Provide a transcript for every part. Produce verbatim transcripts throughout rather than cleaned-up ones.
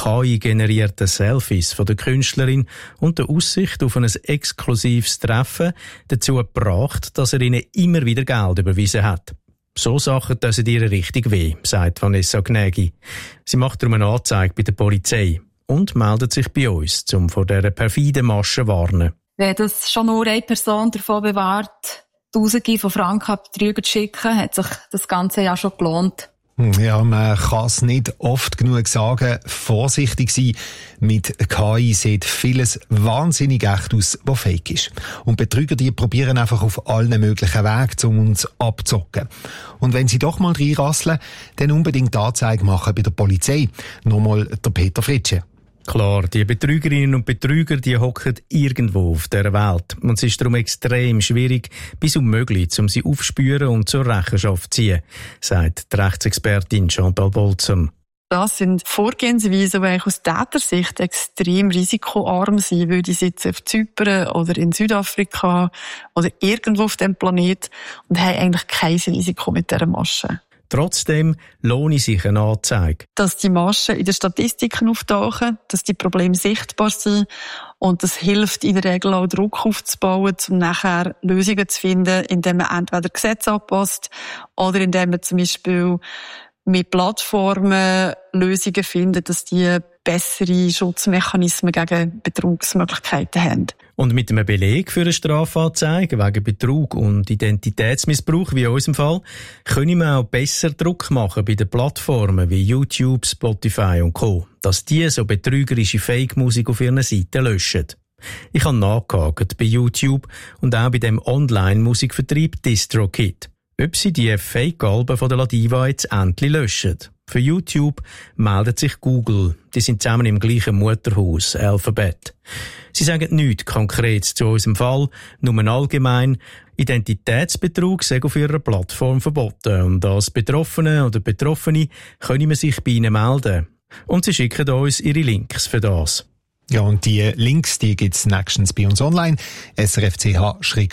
K I-generierten Selfies von der Künstlerin und der Aussicht auf ein exklusives Treffen dazu gebracht, dass er ihnen immer wieder Geld überwiesen hat. So Sachen tun ihr richtig weh, sagt Vanessa Gnägi. Sie macht darum eine Anzeige bei der Polizei und meldet sich bei uns, um vor dieser perfiden Masche zu warnen. Wenn das schon nur eine Person davon bewahrt, Tausende von Franken an Betrüger zu schicken, hat sich das Ganze ja schon gelohnt. Ja, man kann es nicht oft genug sagen. Vorsichtig sein. Mit K I sieht vieles wahnsinnig echt aus, was fake ist. Und Betrüger, die probieren einfach auf allen möglichen Wegen, um uns abzocken. Und wenn sie doch mal reinrasseln, dann unbedingt Anzeige machen bei der Polizei. Nochmal der Peter Fritsche. Klar, die Betrügerinnen und Betrüger, die hocken irgendwo auf dieser Welt. Und es ist darum extrem schwierig, bis unmöglich, um sie aufspüren und zur Rechenschaft zu ziehen, sagt die Rechtsexpertin Chantal Bolzem. Das sind Vorgehensweisen, die aus Tätersicht extrem risikoarm sind, weil die sitzen auf Zypern oder in Südafrika oder irgendwo auf dem Planet und haben eigentlich kein Risiko mit dieser Masche. Trotzdem lohne sich eine Anzeige. Dass die Maschen in den Statistiken auftauchen, dass die Probleme sichtbar sind und das hilft in der Regel auch Druck aufzubauen, um nachher Lösungen zu finden, indem man entweder Gesetze anpasst oder indem man zum Beispiel mit Plattformen Lösungen findet, dass die bessere Schutzmechanismen gegen Betrugsmöglichkeiten haben. Und mit einem Beleg für eine Strafanzeige wegen Betrug und Identitätsmissbrauch, wie in unserem Fall, können wir auch besser Druck machen bei den Plattformen wie YouTube, Spotify und Co., dass die so betrügerische Fake-Musik auf ihren Seiten löschen. Ich habe nachgehakt bei YouTube und auch bei dem Online-Musikvertrieb DistroKid, ob sie die Fake-Alben von der Ladiva jetzt endlich löschen. Für YouTube meldet sich Google. Die sind zusammen im gleichen Mutterhaus, Alphabet. Sie sagen nichts Konkretes zu unserem Fall, nur allgemein, Identitätsbetrug sei auf ihrer Plattform verboten und als Betroffene oder Betroffene können wir sich bei ihnen melden. Und sie schicken uns ihre Links für das. Ja, und die Links, die gibt's nächstens bei uns online, s r f c h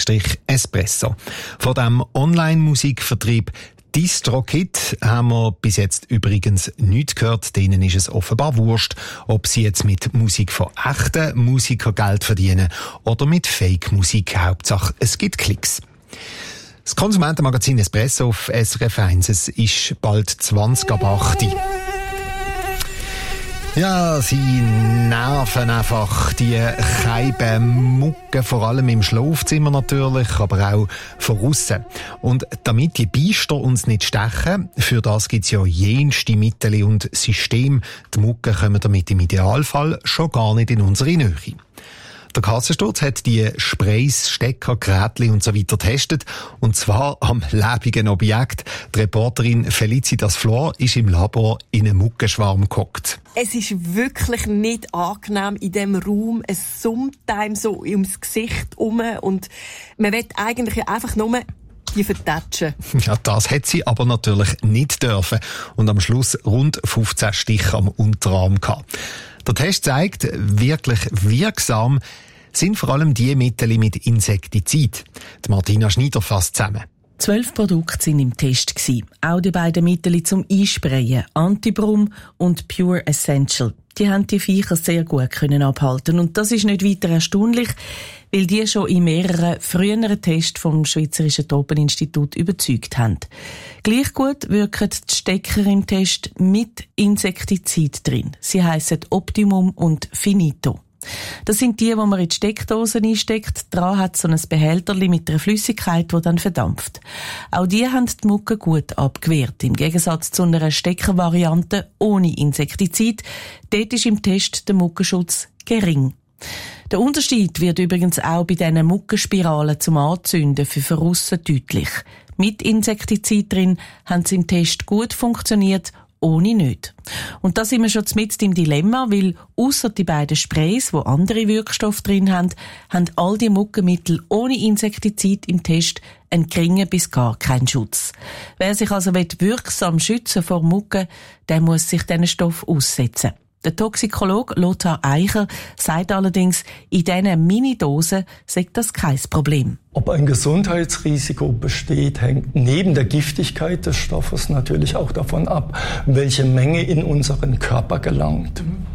espresso. Von dem Online-Musikvertrieb DistroKid haben wir bis jetzt übrigens nichts gehört. Denen ist es offenbar wurscht, ob sie jetzt mit Musik von echten Musikern Geld verdienen oder mit Fake-Musik. Hauptsache, es gibt Klicks. Das Konsumentenmagazin Espresso auf S R F eins, es ist bald zwanzig ab acht. Ja, sie nerven einfach, die Keibenmucke, vor allem im Schlafzimmer natürlich, aber auch von aussen. Und damit die Biester uns nicht stechen, für das gibt's ja jenste Mittel und Systeme. Die Mucke kommen damit im Idealfall schon gar nicht in unsere Nähe. Der Kassensturz hat die Sprays, Stecker, Gerätchen und so weiter getestet. Und zwar am lebenden Objekt. Die Reporterin Felicitas Flor ist im Labor in einem Muckenschwarm gehockt. Es ist wirklich nicht angenehm in diesem Raum. Es summt einem so ums Gesicht um und man will eigentlich einfach nur die vertatschen. Ja, das hat sie aber natürlich nicht dürfen. Und am Schluss rund fünfzehn Stiche am Unterarm gehabt. Der Test zeigt, wirklich wirksam sind vor allem die Mittel mit Insektizid. Die Martina Schneider fasst zusammen. Zwölf Produkte waren im Test. Auch die beiden Mittel zum Einsprayen, Antibrum und Pure Essential. Die haben die Viecher sehr gut können abhalten. Und das ist nicht weiter erstaunlich, weil die schon in mehreren früheren Tests vom Schweizerischen Tropeninstitut überzeugt haben. Gleich gut wirken die Stecker im Test mit Insektizid drin. Sie heissen Optimum und Finito. Das sind die, die man in die Steckdosen einsteckt. Dran hat so ein Behälterchen mit einer Flüssigkeit, die dann verdampft. Auch die haben die Mucke gut abgewehrt. Im Gegensatz zu einer Steckervariante ohne Insektizid. Dort ist im Test der Muckenschutz gering. Der Unterschied wird übrigens auch bei diesen Muckenspiralen zum Anzünden für Verrussen deutlich. Mit Insektizid drin haben sie im Test gut funktioniert, ohne nicht. Und da sind wir schon mitten im Dilemma, weil ausser die beiden Sprays, die andere Wirkstoffe drin haben, haben all die Muckenmittel ohne Insektizid im Test einen geringen bis gar keinen Schutz. Wer sich also wirksam schützen vor Mucke, der muss sich diesen Stoff aussetzen. Der Toxikologe Lothar Eicher sagt allerdings, in diesen Minidosen sei das kein Problem. Ob ein Gesundheitsrisiko besteht, hängt neben der Giftigkeit des Stoffes natürlich auch davon ab, welche Menge in unseren Körper gelangt.